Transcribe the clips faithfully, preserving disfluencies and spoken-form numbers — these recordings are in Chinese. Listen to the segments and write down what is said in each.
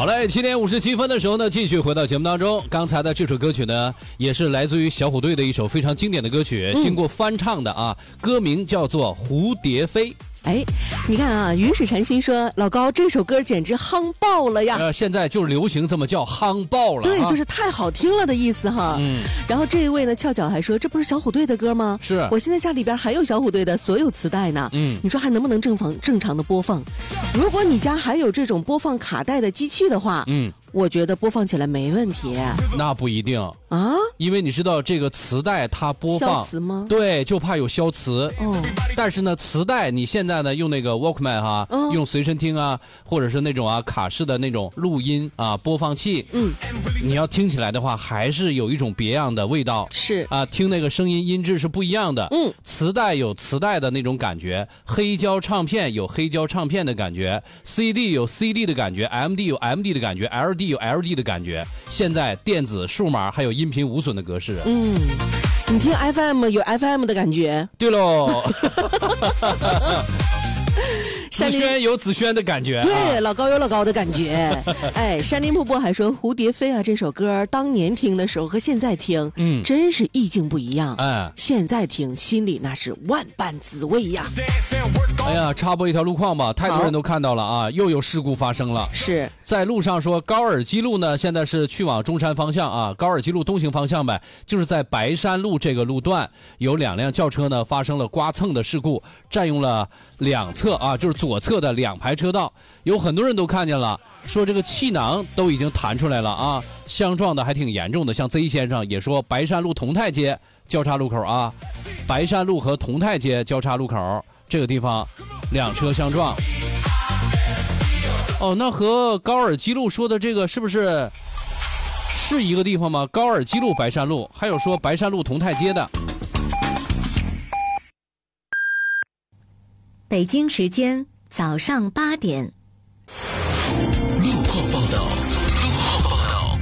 好嘞，七点五十七分的时候呢，继续回到节目当中。刚才的这首歌曲呢，也是来自于小虎队的一首非常经典的歌曲，嗯、经过翻唱的啊，歌名叫做《蝴蝶飞》。 哎，你看啊，云水禅心说，老高这首歌简直夯爆了呀！ 呃，现在就是流行这么叫夯爆了， 对， 啊、 就是太好听了的意思哈。嗯。然后这一位呢，翘脚还说，这不是小虎队的歌吗？ 是。 我现在家里边还有小虎队的所有磁带呢。嗯。你说还能不能正常正常的播放？如果你家还有这种播放卡带的机器的话，嗯。我觉得播放起来没问题。 那不一定啊，因为你知道这个磁带它播放消磁吗？ 对，就怕有消磁。哦。但是呢，磁带你现在呢用那个 Walkman 哈、哦，用随身听啊，或者是那种啊卡式的那种录音啊播放器，嗯，你要听起来的话，还是有一种别样的味道。 是啊，听那个声音音质是不一样的。嗯，磁带有磁带的那种感觉，黑胶唱片有黑胶唱片的感觉 ，C D 有 C D 的感觉 ，M D 有 M D 的感觉 ，L D有 L D 的感觉。现在电子、数码还有音频无损的格式。 嗯，你听 F M 有 F M 的感觉。 对喽。子轩有子轩的感觉， 对、啊，老高有老高的感觉。哎，山林瀑布还说《蝴蝶飞》啊，这首歌当年听的时候和现在听，嗯，真是意境不一样。嗯，现在听心里那是万般滋味呀。 哎呀，插播一条路况吧，太多人都看到了啊，又有事故发生了。 是在路上说高尔基路呢，现在是去往中山方向啊，高尔基路东行方向呗，就是在白山路这个路段，有两辆轿车呢发生了刮蹭的事故，占用了两侧啊，就是左侧的两排车道，有很多人都看见了，说这个气囊都已经弹出来了啊，相撞的还挺严重的。像 Z 先生也说，白山路同泰街交叉路口啊，白山路和同泰街交叉路口这个地方两车相撞。哦，那和高尔基路说的这个是不是是一个地方吗？高尔基路、白山路，还有说白山路同泰街的。 北京时间早上八点。 路况报道。路况报道。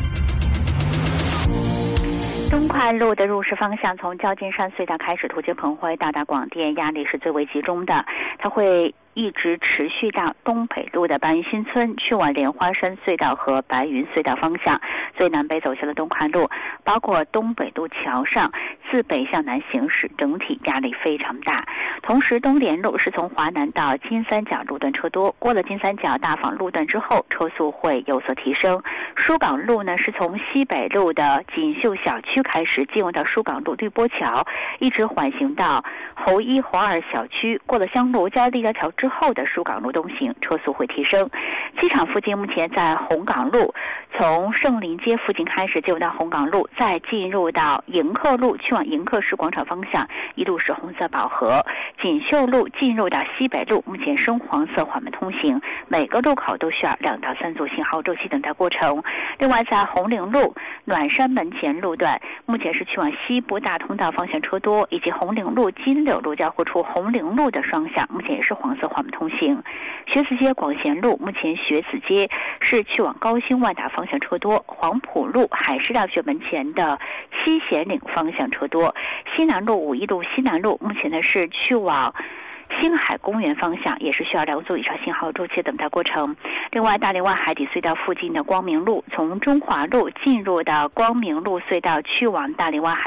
东快路的入市方向从旧金山隧道开始，途经彭辉到达广电，压力是最为集中的，它会一直持续到东北路的白云新村，去往莲花山隧道和白云隧道方向。所以南北走向的东快路，包括东北路桥上自北向南行驶，整体压力非常大。同时东联路是从华南到金三角路段车多，过了金三角大坊路段之后，车速会有所提升。疏港路呢是从西北路的锦绣小区开始，进入到疏港路绿波桥，一直缓行到侯一、侯二小区，过了香炉加立交桥之后的疏港路东行，车速会提升。机场附近目前在红港路，从圣林街附近开始进入到红港路，再进入到迎客路，去往迎客市广场方向，一路是红色饱和。锦绣路进入到西北路，目前深黄色缓慢通行，每个路口都需要两到三组信号周期等待过程。另外在红岭路暖山门前路段，目前是去往西部大通道方向车多，以及红岭路金柳路交汇处红岭路的双向，目前也是黄色缓慢通行。学子街广贤路，目前学子街是去往高新万达方向车多，黄埔路海师大学门前的七贤岭方向车多，西南路五一路西南路目前呢是去往星海公园方向，也是需要两组以上信号周期等待过程。另外大林湾海底隧道附近的光明路，从中华路进入到光明路隧道去往大林湾海